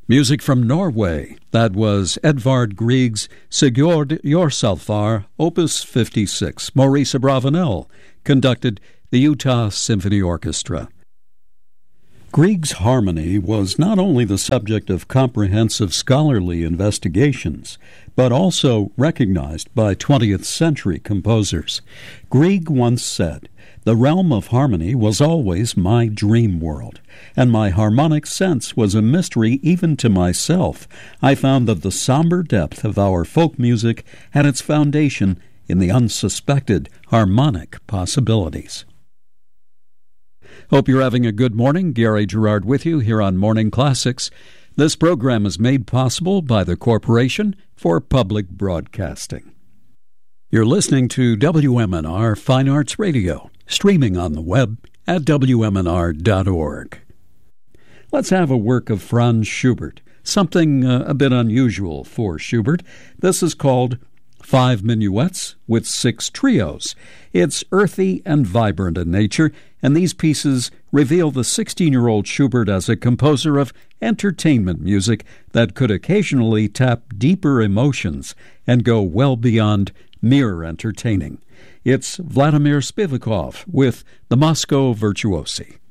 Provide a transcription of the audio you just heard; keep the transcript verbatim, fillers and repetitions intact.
Music from Norway. That was Edvard Grieg's Sigurd Jorsalfar, Opus fifty-six. Maurice Abravanel conducted the Utah Symphony Orchestra. Grieg's harmony was not only the subject of comprehensive scholarly investigations, but also recognized by twentieth century composers. Grieg once said, "The realm of harmony was always my dream world, and my harmonic sense was a mystery even to myself. I found that the somber depth of our folk music had its foundation in the unsuspected harmonic possibilities." Hope you're having a good morning. Gary Gerard with you here on Morning Classics. This program is made possible by the Corporation for Public Broadcasting. You're listening to W M N R Fine Arts Radio, streaming on the web at W M N R dot org. Let's have a work of Franz Schubert, something uh, a bit unusual for Schubert. This is called Five Minuets with Six Trios. It's earthy and vibrant in nature, and these pieces reveal the sixteen-year-old Schubert as a composer of entertainment music that could occasionally tap deeper emotions and go well beyond mere entertaining. It's Vladimir Spivakov with the Moscow Virtuosi.